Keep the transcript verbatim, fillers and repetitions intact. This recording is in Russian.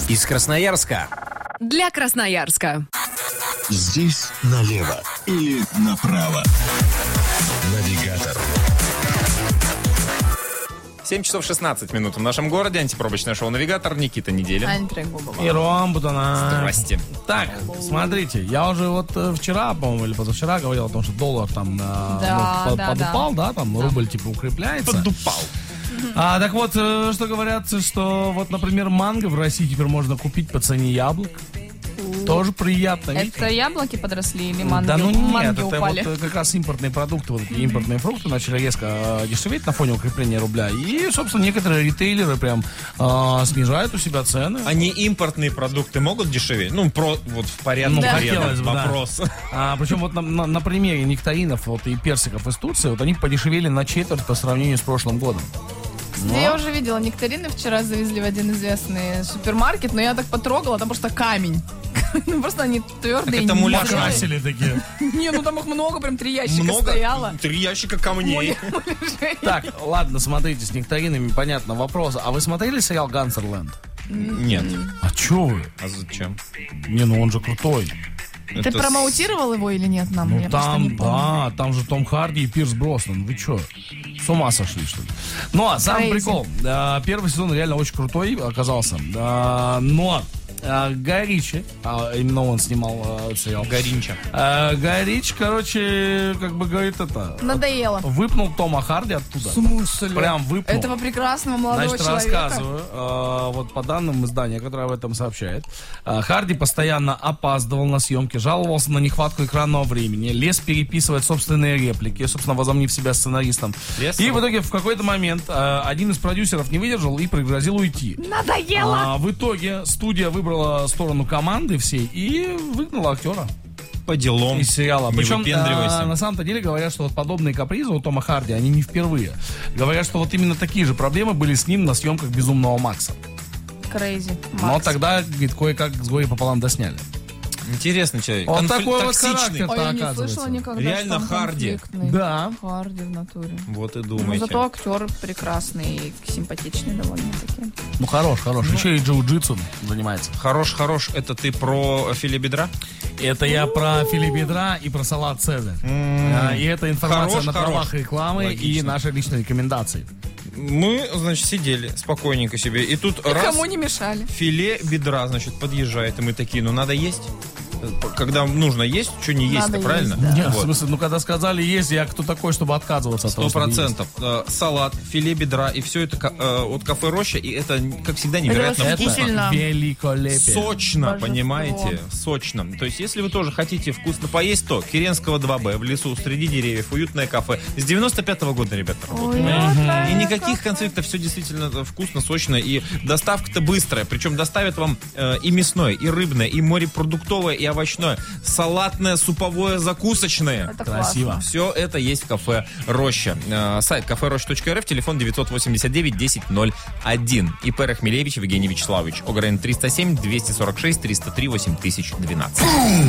Из Красноярска. Для Красноярска. Здесь налево или направо. Навигатор. семь часов шестнадцать минут в нашем городе. Антипробочное шоу «Навигатор». Никита Неделя. Ань Трегубова. И Ром Бутана. Здрасте. Так, смотрите, я уже вот э, вчера, по-моему, или позавчера говорил о том, что доллар там э, Да, ну, под- да, подупал, да, там Да. рубль типа укрепляется. Подупал. А, так вот, э, что говорят, что вот, например, манго в России теперь можно купить по цене яблок. Тоже приятно. видите? Это яблоки подросли или манги, Да ну нет, манги это упали? вот э, как раз импортные продукты, вот эти импортные фрукты начали резко э, дешеветь на фоне укрепления рубля. И, собственно, некоторые ритейлеры прям э, снижают у себя цены. Они импортные продукты могут дешеветь? Ну, про, вот в порядке. Ну, Да. хотелось бы, да. Вопрос. А, причем вот на, на- на примере нектаринов вот, и персиков из Турции, вот они подешевели на четверть по сравнению с прошлым годом. Да, я уже видела нектарины, вчера завезли в один известный супермаркет, но я так потрогала, там просто камень. Ну просто они твердые. Так это не муляж зрелые. Покрасили такие. Не, ну там их много, прям три ящика Много? стояло. Три ящика камней. Так, ладно, смотрите, с нектаринами понятно вопрос. А вы смотрели сериал «Гансерленд»? Нет. А чё вы? А зачем? Не, ну он же крутой. Ты Это промоутировал его или нет нам? Ну Я просто не там, помню. да, там же Том Харди и Пирс Броснан. Вы чё? С ума сошли, что ли? Ну, а сам Crazy. прикол. Да, первый сезон реально очень крутой оказался. Да, но а, Гай Ричи, а, именно он снимал а, сериал. Горинча. А, Гай Ричи, короче, как бы говорит это... Надоело. Выпнул Тома Харди оттуда. В смысле? Прям выпнул. Этого прекрасного молодого Значит, человека. рассказываю. э, вот по данным издания, которое об этом сообщает. э, Харди постоянно опаздывал на съемки, жаловался на нехватку экранного времени, лез переписывать собственные реплики, собственно, возомнив себя сценаристом. Лез? И в итоге в какой-то момент э, один из продюсеров не выдержал и пригрозил уйти. Надоело! А, в итоге студия выбрала сторону команды всей и выгнала актера По делам. из сериала. Не Причем, выпендривайся. а, на самом-то деле говорят, что вот подобные капризы у Тома Харди, они не впервые. Говорят, что вот именно такие же проблемы были с ним на съемках «Безумного Макса». Крейзи. Но тогда, говорит, кое-как с горя пополам досняли. Интересный человек. Он Конфликт- такой вот токсичный. характер. Ой, я не оказывается. слышала никогда, Реально что он Харди. конфликтный. Да. Харди в натуре. Вот и Но думаете. зато актер прекрасный и симпатичный довольно-таки. Ну, хорош, хорош. Еще и джиу-джитсу занимается. Хорош, хорош. Это ты про филе бедра? Это я про филе бедра и про салат Цезарь. А, И это информация Хорош, на правах хорош. рекламы и Логично. наши личные рекомендации. Мы, значит, сидели спокойненько себе. И тут раз Кому не мешали. филе бедра, значит, подъезжает. И мы такие, ну надо есть. Когда нужно есть, что не есть-то, Надо правильно? есть, да. Нет, в Вот. смысле, ну когда сказали есть, я кто такой, чтобы отказываться от Сто того, чтобы есть? процентов. Э, Салат, филе бедра, и все это ка- э, от кафе «Роща», и это, как всегда, невероятно Это вкусно. восхитительно. Это великолепие. Сочно, Божество. понимаете? Сочно. То есть, если вы тоже хотите вкусно поесть, то Керенского два Б в лесу, среди деревьев, уютное кафе. С девяносто пятого года, ребята, работает. Ой, И никаких конфликтов, все действительно вкусно, сочно, и доставка-то быстрая. Причем доставят вам э, и мясное, и рыбное, и морепродуктовое, и овощное, салатное, суповое, закусочное. Это Красиво. классно. Все это есть в кафе «Роща». Э, сайт кафе роща точка эр эф, телефон девятьсот восемьдесят девять десять ноль один. ИП Рахмелевич Евгений Вячеславович. ОГРН триста семь двести сорок шесть триста три восемь тысяч двенадцать.